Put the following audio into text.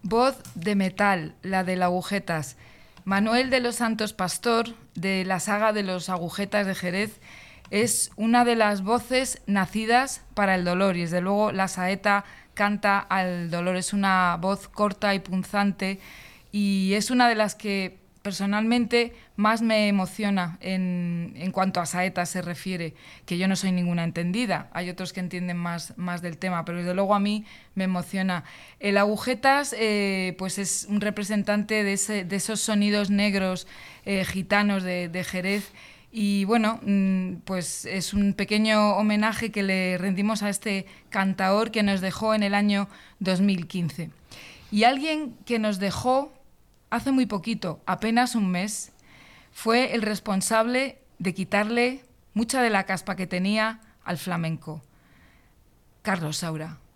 Voz de metal, la del Agujetas. Manuel de los Santos Pastor, de la saga de los Agujetas de Jerez, es una de las voces nacidas para el dolor y desde luego la saeta canta al dolor. Es una voz corta y punzante y es una de las que personalmente más me emociona en cuanto a saetas se refiere, que yo no soy ninguna entendida, hay otros que entienden más del tema, pero desde luego a mí me emociona. El Agujetas pues es un representante de esos sonidos negros gitanos de Jerez. Y bueno, pues es un pequeño homenaje que le rendimos a este cantaor que nos dejó en el año 2015. Y alguien que nos dejó hace muy poquito, apenas un mes, fue el responsable de quitarle mucha de la caspa que tenía al flamenco, Carlos Saura.